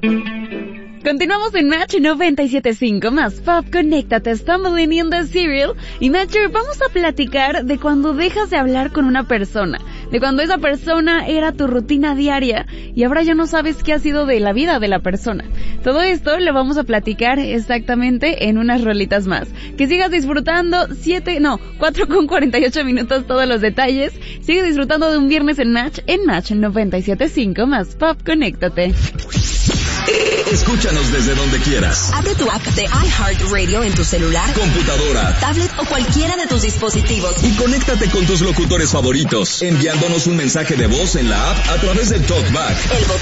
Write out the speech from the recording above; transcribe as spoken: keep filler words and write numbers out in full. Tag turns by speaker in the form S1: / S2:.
S1: Continuamos en Match noventa y siete punto cinco más Pop, conéctate, Stumbling in the Serial. Y Matcher, vamos a platicar de cuando dejas de hablar con una persona, de cuando esa persona era tu rutina diaria y ahora ya no sabes qué ha sido de la vida de la persona. Todo esto lo vamos a platicar exactamente en unas rolitas más. Que sigas disfrutando siete, no, cuatro con cuarenta y ocho minutos todos los detalles. Sigue disfrutando de un viernes en Match, en Match noventa y siete punto cinco más Pop, conéctate.
S2: Escúchanos desde donde quieras.
S3: Abre tu app de iHeartRadio en tu celular,
S2: computadora,
S3: tablet o cualquiera de tus dispositivos.
S2: Y conéctate con tus locutores favoritos, enviándonos un mensaje de voz en la app a través del TalkBack.
S3: El botón